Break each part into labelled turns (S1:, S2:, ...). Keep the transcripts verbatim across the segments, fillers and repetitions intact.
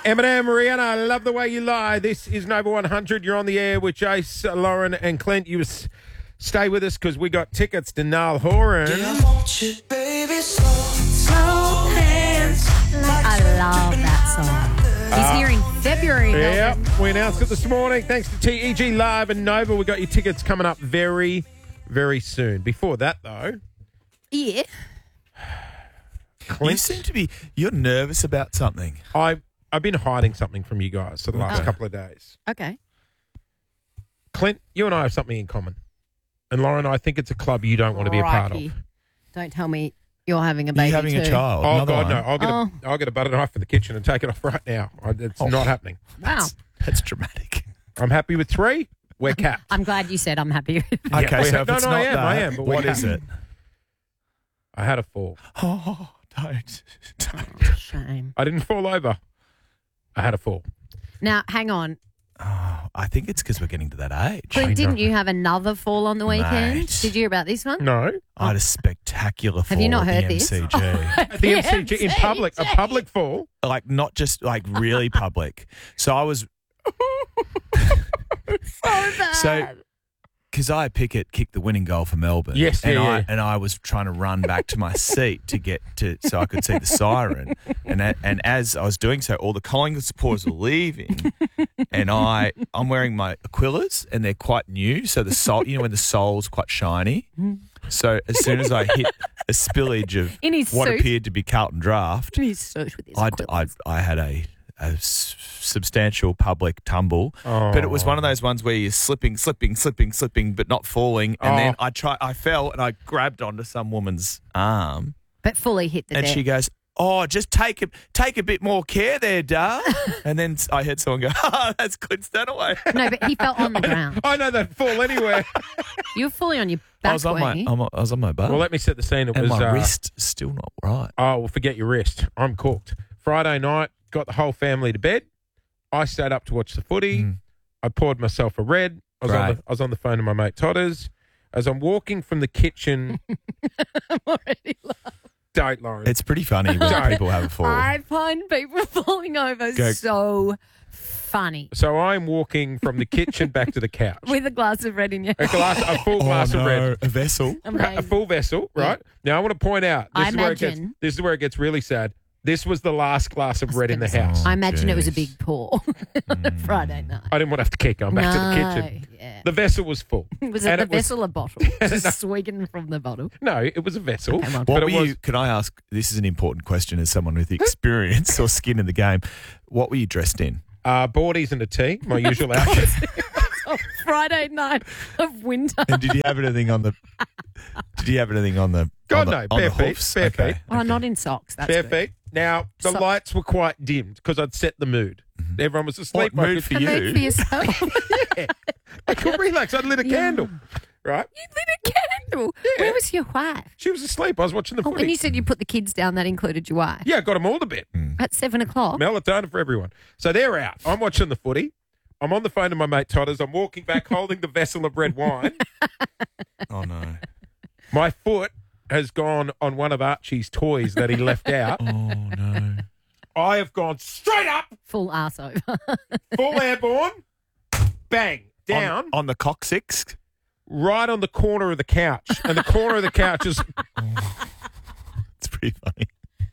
S1: Eminem, Rihanna, I love the way you lie. This is Nova one hundred. You're on the air with Jace, Lauren, and Clint. You s- stay with us because we got tickets to Niall Horan.
S2: I love that song. He's here in February.
S1: Yep,
S2: Melbourne.
S1: we announced it this morning. Thanks to T E G Live and Nova. We got your tickets coming up very, very soon. Before that, though,
S2: Yeah.
S3: You
S1: Clint,
S3: seem to be, you're nervous about something.
S1: I, I've been hiding something from you guys for the last
S2: Oh.
S1: couple of days.
S2: Okay.
S1: Clint, you and I have something in common. And Lauren, I think it's a club you don't want to be a part
S2: Crikey.
S1: of.
S2: Don't tell me you're having a baby
S3: You're having
S2: too.
S3: a child.
S1: Oh,
S3: another
S1: God, no.
S3: one.
S1: I'll get,
S2: Oh.
S1: a, I'll get a butter knife in the kitchen and take it off right now. I- It's
S3: Oh.
S1: not happening.
S2: Wow.
S3: That's dramatic.
S1: I'm happy with three. We're capped.
S2: I'm glad you said I'm happy.
S1: Yeah,
S3: Okay,
S1: we
S3: so
S1: have-
S3: if
S1: no,
S3: it's
S1: no,
S3: not
S1: I am,
S3: that,
S1: I am, but we
S3: what
S1: have-
S3: is it?
S1: I had a fall.
S3: Oh, don't. don't.
S2: Shame.
S1: I didn't fall over. I had a fall.
S2: Now, hang on.
S3: Oh, I think it's because we're getting to that age.
S2: Clint, didn't
S1: know.
S2: you have another fall on the weekend?
S3: Mate.
S2: Did you hear about this one?
S1: No.
S3: I had a spectacular fall
S2: Have you not
S3: at
S2: heard
S3: the
S2: this?
S3: M C G.
S1: At the M C G in public, a public fall.
S3: Like, not just, like, really public. So I was,
S2: So bad.
S3: so, because I Pickett kicked the winning goal for Melbourne.
S1: Yes,
S3: and
S1: yeah,
S3: I
S1: yeah.
S3: and I was trying to run back to my seat to get to so I could see the siren. And a, and as I was doing so, all the Collingwood supporters were leaving, and I I'm wearing my Aquilas, and they're quite new. So the sole, you know, when the sole's quite shiny. So as soon as I hit a spillage of
S2: In his
S3: what
S2: suit.
S3: appeared to be Carlton Draft,
S2: He's so with his
S3: I, I,
S2: equipment.
S3: I had a, a s- substantial public tumble, but it was one of those ones where you're slipping, slipping, slipping, slipping, but not falling. And
S1: Oh.
S3: then I try, I fell and I grabbed onto some woman's arm,
S2: But fully hit the
S3: and
S2: deck.
S3: she goes, "Oh, just take a take a bit more care there, Dar." And then I heard someone go, "Oh, that's Clint Stanaway."
S2: No, but he fell on the ground.
S1: I know that fall anywhere.
S2: You were fully on your back,
S3: I was on my,
S2: weren't you?
S3: I'm, I was on my butt,
S1: Well, let me set the scene. It
S3: and
S1: was
S3: my
S1: uh,
S3: wrist still not right.
S1: Oh, well, forget your wrist. I'm cooked. Friday night, got the whole family to bed. I stayed up to watch the footy.
S3: Mm.
S1: I poured myself a red. I was, on
S3: Great.
S1: the, I was on the phone to my mate Todders. As I'm walking from the kitchen,
S2: I'm already laughing.
S1: don't, Lauren.
S3: It's pretty funny when
S1: Sorry.
S3: people have a fall.
S2: I find people falling over
S3: Go.
S2: so funny.
S1: So I'm walking from the kitchen back to the couch.
S2: With a glass of red in your
S1: A glass, a full
S3: oh
S1: glass
S3: no,
S1: of red.
S3: a vessel.
S1: A
S2: Amazing.
S1: full vessel, right? Now I want to point out. This
S2: I
S1: is where it gets.
S2: imagine-
S1: This is where it gets really sad. This was the last glass of red in the
S2: gonna say-
S1: house.
S2: I imagine it was a
S3: jeez.
S2: big pour Friday night.
S1: I didn't want to have to keep going back to the
S2: No,
S1: kitchen.
S2: Yeah.
S1: The vessel was full.
S2: Was it
S1: And
S2: the
S1: it was-
S2: vessel or bottle? Just swigging from the bottle.
S1: No, it was a vessel.
S2: Okay, well,
S1: but
S3: What
S1: it
S3: were
S1: was
S3: you? Can I ask? This is an important question as someone with experience or skin in the game. What were you dressed in?
S1: uh, boardies and a tee, my usual outfit.
S2: Oh, Friday night of winter.
S3: And did you have anything on the? Did you have anything on the?
S1: God,
S3: on the,
S1: no,
S3: on
S1: bare
S3: the
S1: feet,
S3: hoofs?
S1: bare
S3: Okay.
S1: feet.
S2: Oh, not in socks. That's
S1: Bare
S2: good.
S1: feet. Now, the
S2: So-
S1: lights were quite dimmed because I'd set the mood. Everyone was asleep.
S3: What
S1: I
S3: mood
S1: could-
S3: for
S2: A mood
S3: you?
S2: for yourself.
S1: I could relax. I'd lit a
S2: Yeah.
S1: candle, right?
S2: You lit a candle.
S1: Yeah.
S2: Where was your wife?
S1: She was asleep. I was watching the
S2: Oh,
S1: footy.
S2: when you said you put the kids down, that included your wife.
S1: Yeah, got them all to bed.
S2: At seven o'clock.
S1: Melatonin for everyone. So they're out. I'm watching the footy. I'm on the phone to my mate Todders. I'm walking back holding the vessel of red wine.
S3: Oh no!
S1: My foot has gone on one of Archie's toys that he left out.
S3: Oh no!
S1: I have gone straight up,
S2: Full ass over.
S1: full airborne, bang, down,
S3: on, on the coccyx.
S1: right on the corner of the couch. And the corner of the couch is
S3: It's pretty funny.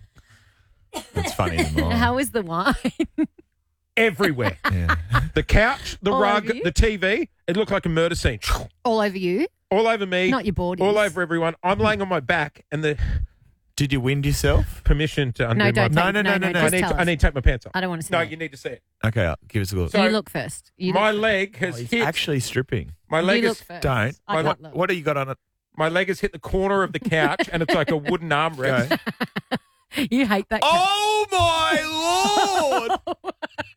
S3: It's funny. in the
S2: How is the wine?
S1: everywhere.
S3: Yeah.
S1: The couch, the
S2: All
S1: rug,
S2: over you?
S1: the T V. It looked like a murder scene.
S2: All over you?
S1: All over me.
S2: Not your boardies.
S1: All over everyone. I'm laying on my back and the
S3: Did you wind yourself?
S1: permission to undo
S2: No, don't.
S1: my...
S3: No,
S2: take-
S3: no, no, no, no.
S1: I
S2: Just
S1: need,
S2: tell
S1: to, I
S2: us.
S1: need to take my pants off.
S2: I don't want to see
S1: No,
S2: it.
S1: you need to see it.
S3: Okay, uh, give us a look.
S1: So-
S2: you look first. You
S1: my
S2: look
S1: leg
S3: Oh,
S1: has
S3: he's
S1: hit...
S3: actually stripping.
S1: My
S2: first.
S1: leg
S2: You
S1: is...
S2: look first.
S3: Don't.
S2: I
S1: My-
S2: can't look.
S3: What have you got on it?
S1: My leg has hit the corner of the couch and it's like a wooden armrest.
S2: You hate that.
S3: Oh my lord!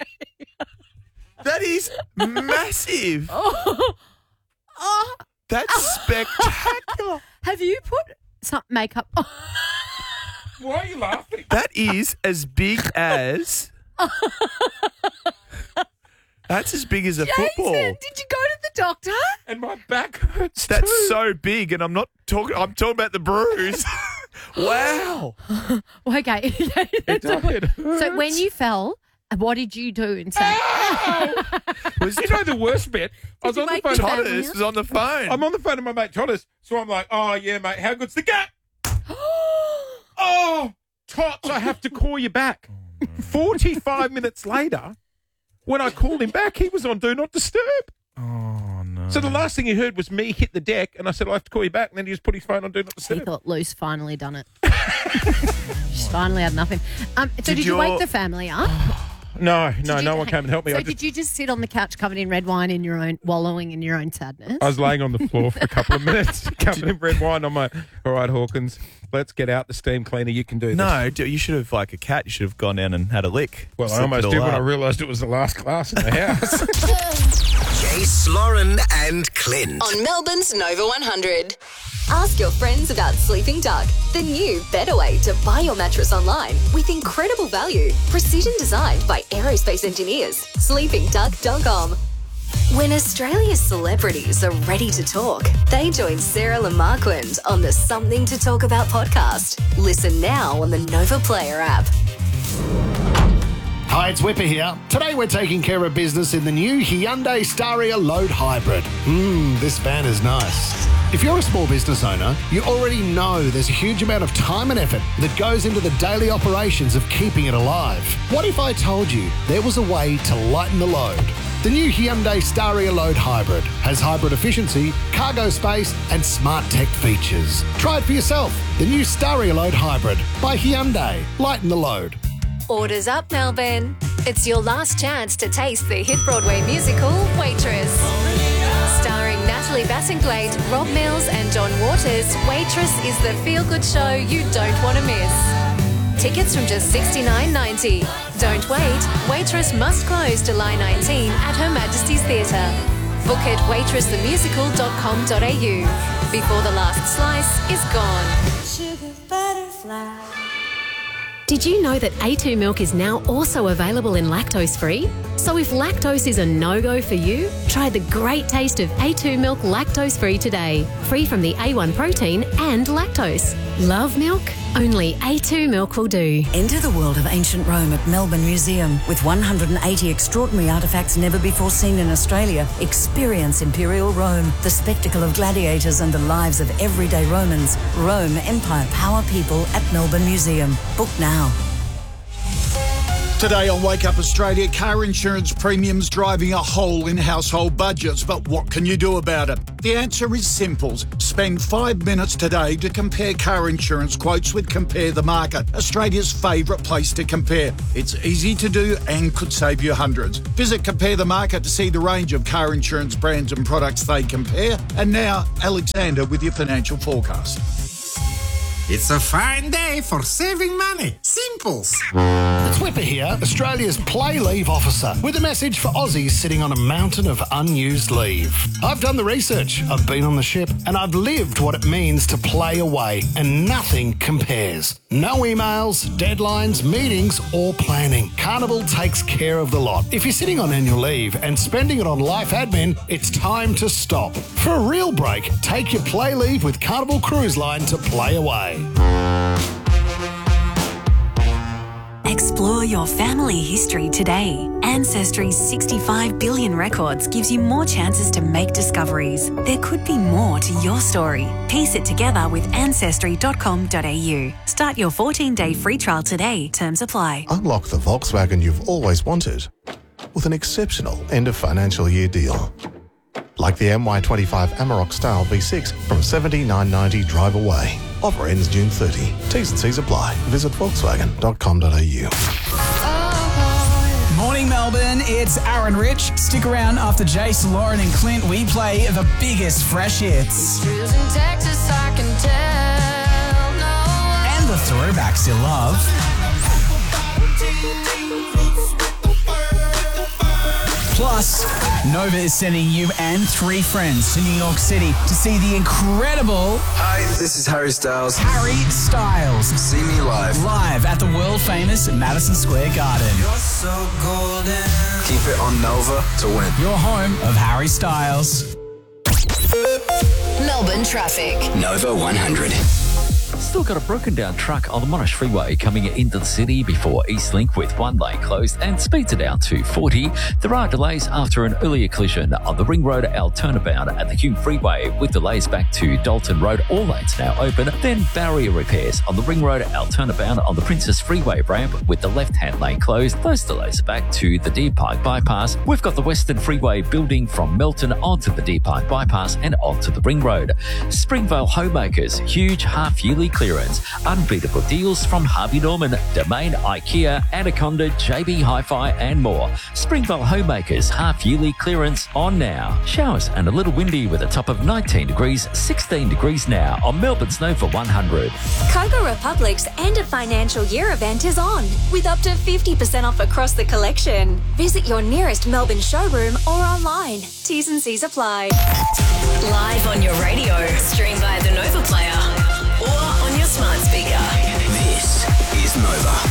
S3: That is massive.
S2: Oh. Oh.
S3: That's spectacular.
S2: Have you put some makeup?
S1: Why are you laughing?
S3: That is as big as. That's as big as a football.
S2: Jason, did you go to the doctor?
S1: And my back hurts
S3: That's
S1: too.
S3: so big, and I'm not talking. I'm talking about the bruise. Wow.
S2: Well, okay.
S1: It
S2: so,
S1: did.
S2: so when you fell, What did you do instead?
S1: Was you know the worst bit? I was
S2: you
S1: on the
S2: wake
S1: phone.
S2: the family
S3: Thomas
S2: up?
S3: was on the phone.
S1: I'm on the phone to my mate Thomas, so I'm like, "Oh yeah, mate, how good's the gap?" Oh, Tots, I have to call you back. Forty-five minutes later, when I called him back, he was on Do Not Disturb.
S3: oh, no.
S1: So the last thing he heard was me hit the deck, and I said, "I have to call you back." And then he just put his phone on Do Not
S2: He
S1: Disturb.
S2: thought Luce finally done it. She's finally had nothing. Um, so
S3: Did
S2: did, you
S3: your-
S2: wake the family up?
S1: No, no,
S2: Did
S1: no
S2: you-
S1: one came and helped me.
S2: So
S1: I
S2: did
S1: just,
S2: you just sit on the couch covered in red wine in your own, wallowing in your own sadness?
S1: I was laying on the floor for a couple of minutes, covered in red wine. I'm like, "All right, Hawkins, let's get out the steam cleaner. You can do this."
S3: No, d- you should have, like a cat, you should have gone down and had a lick.
S1: Well, I
S3: Slipped
S1: almost
S3: it all
S1: did when
S3: up.
S1: I realised it was the last class in the house.
S4: Jace, Lauren, and Clint.
S5: On Melbourne's Nova one hundred. Ask your friends about Sleeping Duck, the new better way to buy your mattress online with incredible value. Precision designed by aerospace engineers. sleeping duck dot com. When Australia's celebrities are ready to talk, they join Sarah Lamarquand on the Something to Talk About podcast. Listen now on the Nova Player app.
S6: Hi, it's Whipper here. Today we're taking care of business in the new Hyundai Staria Load Hybrid. Mmm, this van is nice. If you're a small business owner, you already know there's a huge amount of time and effort that goes into the daily operations of keeping it alive. What if I told you there was a way to lighten the load? The new Hyundai Staria Load Hybrid has hybrid efficiency, cargo space, and smart tech features. Try it for yourself. The new Staria Load Hybrid by Hyundai. Lighten the load.
S5: Orders up, Melbourne. It's your last chance to taste the hit Broadway musical, Waitress. Starring Natalie Bassingthwaighte, Rob Mills and John Waters, Waitress is the feel-good show you don't want to miss. Tickets from just sixty-nine ninety. Don't wait. Waitress must close July nineteenth at Her Majesty's Theatre. Book at waitress the musical dot com dot a u before the last slice is gone.
S7: Sugar butterfly.
S8: Did you know that A two milk is now also available in lactose-free? So if lactose is a no-go for you, try the great taste of A two milk lactose-free today. Free from the A one protein and lactose. Love milk? Only A two milk will do.
S7: Enter the world of ancient Rome at Melbourne Museum. With one hundred eighty extraordinary artefacts never before seen in Australia, experience Imperial Rome, the spectacle of gladiators and the lives of everyday Romans. Rome, Empire, Power, People at Melbourne Museum. Book now.
S9: Today on Wake Up Australia, car insurance premiums driving a hole in household budgets. But what can you do about it? The answer is simple. Spend five minutes today to compare car insurance quotes with Compare the Market, Australia's favourite place to compare. It's easy to do and could save you hundreds. Visit Compare the Market to see the range of car insurance brands and products they compare. And now, Alexander with your financial forecast.
S10: It's a fine day for saving money. Simples.
S6: It's Whipper here, Australia's play leave officer, with a message for Aussies sitting on a mountain of unused leave. I've done the research, I've been on the ship, and I've lived what it means to play away, and nothing compares. No emails, deadlines, meetings, or planning. Carnival takes care of the lot. If you're sitting on annual leave and spending it on life admin, it's time to stop. For a real break, take your play leave with Carnival Cruise Line to play away.
S11: Explore your family history today. Ancestry's sixty-five billion records gives you more chances to make discoveries. There could be more to your story. Piece it together with ancestry dot com dot a u. Start your fourteen-day free trial today. Terms apply.
S12: Unlock the Volkswagen you've always wanted with an exceptional end of financial year deal. Like the M Y twenty-five Amarok Style V six from seventy-nine ninety drive away. Offer ends June thirtieth. T's and C's apply. Visit volkswagen dot com dot a u.
S13: Morning, Melbourne. It's Aaron Rich. Stick around after Jace, Lauren and Clint. We play the biggest fresh hits.
S14: Texas, I can tell, no.
S13: And the throwbacks you love. Plus, Nova is sending you and three friends to New York City to see the incredible...
S15: Hi, this is Harry Styles.
S13: Harry Styles.
S15: See me live.
S13: Live at the world-famous Madison Square Garden.
S15: You're so golden. Keep it on Nova to win.
S13: Your home of Harry Styles.
S5: Melbourne traffic.
S4: Nova one hundred.
S16: Still got a broken down truck on the Monash Freeway coming into the city before Eastlink with one lane closed and speeds are down to forty. There are delays after an earlier collision on the Ring Road L turnabout at the Hume Freeway with delays back to Dalton Road. All lanes now open. Then barrier repairs on the Ring Road L turnabout on the Princess Freeway ramp with the left-hand lane closed. Those delays are back to the Deer Park bypass. We've got the Western Freeway building from Melton onto the Deer Park bypass and onto the Ring Road. Springvale Homemakers, huge half-yearly clearance. Unbeatable deals from Harvey Norman, Domain, IKEA, Anaconda, J B Hi-Fi and more. Springvale Homemakers half-yearly clearance on now. Showers and a little windy with a top of nineteen degrees, sixteen degrees now on Melbourne's Nova one hundred.
S11: Coco Republic's end of financial year event is on, with up to fifty percent off across the collection. Visit your nearest Melbourne showroom or online. T's and C's apply.
S17: Live on your radio, stream via the Nova Player, or on your smart speaker.
S4: This is Nova.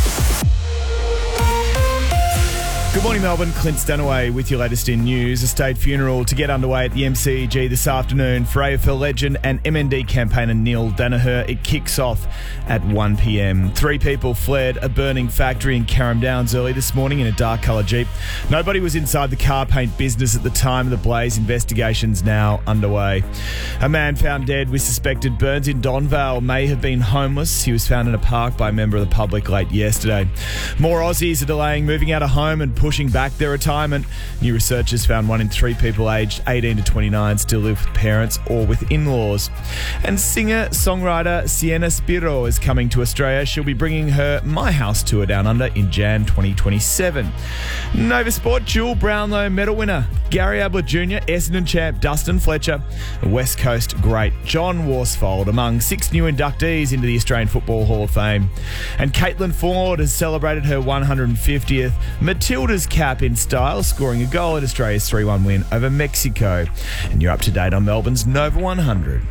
S3: Good morning, Melbourne. Clint Stanaway with your latest in news. A state funeral to get underway at the M C E G this afternoon for A F L legend and M N D campaigner Neil Danaher. It kicks off at one p.m. Three people fled a burning factory in Carrum Downs early this morning in a dark coloured Jeep. Nobody was inside the car paint business at the time of the blaze. Investigations now underway. A man found dead with suspected burns in Donvale may have been homeless. He was found in a park by a member of the public late yesterday. More Aussies are delaying moving out of home and pushing back their retirement. New research has found one in three people aged eighteen to twenty-nine still live with parents or with in-laws. And singer-songwriter Sienna Spiro is coming to Australia. She'll be bringing her My House tour down under in January twenty twenty-seven. Nova Sport dual Brownlow medal winner Gary Ablett Junior, Essendon champ Dustin Fletcher, and West Coast great John Worsfold among six new inductees into the Australian Football Hall of Fame. And Caitlin Ford has celebrated her one hundred fiftieth Matilda's cap in style, scoring a goal at Australia's three one win over Mexico. And you're up to date on Melbourne's Nova one hundred.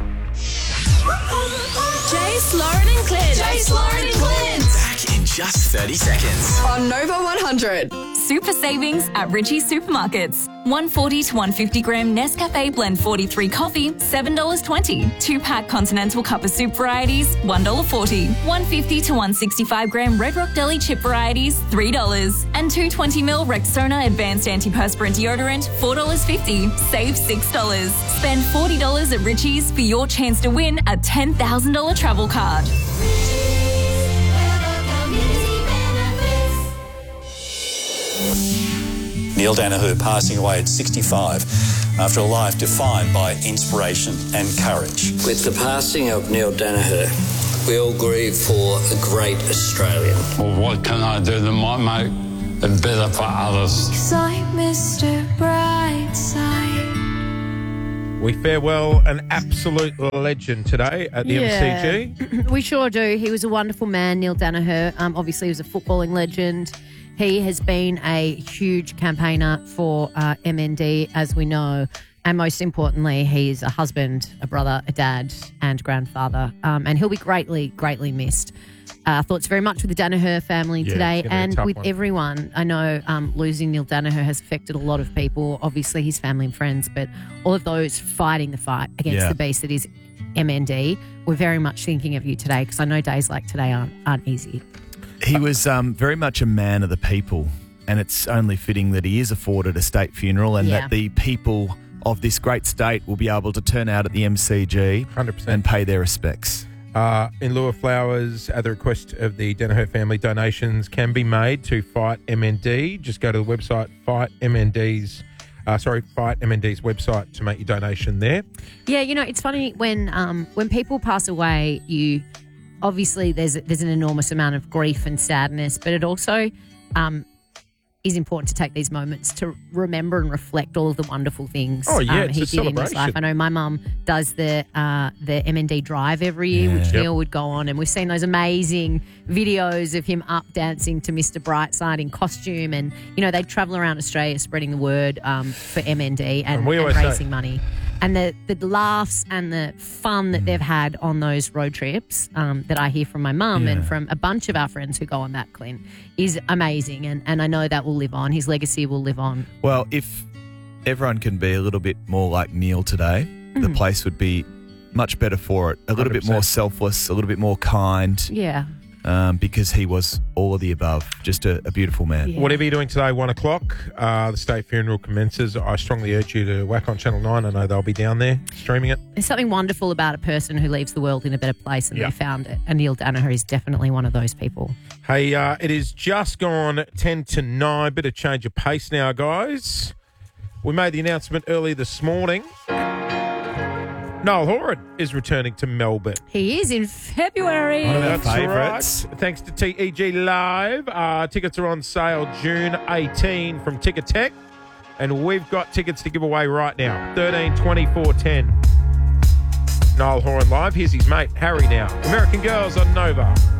S17: Jace, Lauren and Clint. Jace, Lauren and Clint.
S4: Back in just thirty seconds.
S17: On Nova one hundred.
S18: Super savings at Ritchie Supermarkets. one forty to one fifty gram Nescafe Blend forty-three coffee, seven dollars twenty. Two pack Continental Cup of Soup varieties, one dollar forty. one fifty to one sixty-five gram Red Rock Deli chip varieties, three dollars. And two twenty mil Rexona Advanced Antiperspirant Deodorant, four dollars fifty. Save six dollars. Spend forty dollars at Ritchie's for your chance to win a ten thousand dollars travel card.
S19: Neil Danaher passing away at sixty-five after a life defined by inspiration and courage.
S20: With the passing of Neil Danaher, we all grieve for a great Australian.
S21: Well, what can I do that might make it better for others?
S14: 'Cause I'm Mister Brightside.
S1: We farewell an absolute legend today at the M C G.
S2: We sure do. He was a wonderful man, Neil Danaher. Um, obviously, he was a footballing legend. He has been a huge campaigner for uh, M N D, as we know. And most importantly, he's a husband, a brother, a dad, and grandfather. Um, and he'll be greatly, greatly missed. Uh, thoughts very much with the Danaher family
S1: Yeah,
S2: today
S1: it's gonna be a
S2: and
S1: tough
S2: with
S1: one.
S2: everyone. I know um, losing Neil Danaher has affected a lot of people, obviously his family and friends, but all of those fighting the fight against
S3: Yeah.
S2: the beast that is M N D, we're very much thinking of you today because I know days like today aren't, aren't easy.
S3: He was um, very much a man of the people, and it's only fitting that he is afforded a state funeral and
S2: Yeah.
S3: that the people of this great state will be able to turn out at the M C G
S1: one hundred percent.
S3: and pay their respects.
S1: Uh, in lieu of flowers, at the request of the Danaher family, donations can be made to Fight M N D. Just go to the website, Fight M N D's, uh, sorry, Fight M N D's website to make your donation there.
S2: Yeah, you know, it's funny when um, when people pass away, you obviously there's there's an enormous amount of grief and sadness, but it also um, is important to take these moments to remember and reflect all of the wonderful things
S1: Oh, yeah,
S2: um,
S1: it's
S2: he
S1: a
S2: did in his life.
S1: celebration.
S2: I know my mum does the uh, the M N D Drive every year,
S1: Yeah.
S2: which
S1: Yep.
S2: Neil would go on, and we've seen those amazing videos of him up dancing to Mister Brightside in costume, and you know they'd travel around Australia spreading the word um, for M N D and,
S1: And we
S2: and
S1: always say-
S2: raising money. And the, the laughs and the fun that they've had on those road trips um, that I hear from my mum and
S3: Yeah.
S2: from a bunch of our friends who go on that, Clint, is amazing. And, and I know that will live on. His legacy will live on.
S3: Well, if everyone can be a little bit more like Neil today, the
S2: Mm.
S3: place would be much better for it. A little
S1: one hundred
S3: bit more
S1: percent.
S3: selfless, a little bit more kind.
S2: Yeah.
S3: Um, because he was all of the above. Just a, a beautiful man.
S2: Yeah.
S1: Whatever you're doing today, one o'clock, uh, the state funeral commences. I strongly urge you to whack on Channel nine. I know they'll be down there streaming it.
S2: There's something wonderful about a person who leaves the world in a better place than
S1: Yeah.
S2: they found it. And Neil Danaher is definitely one of those people.
S1: Hey, uh, it is just gone ten to nine. Bit of change of pace now, guys. We made the announcement early this morning. Noel Horan is returning to Melbourne.
S2: He is in February.
S3: One of our
S1: That's
S3: favourites.
S1: right. Thanks to T E G Live. Uh, tickets are on sale June eighteenth from Ticket Tech. And we've got tickets to give away right now. thirteen twenty-four ten. Noel Horan live. Here's his mate, Harry now. American Girls on Nova.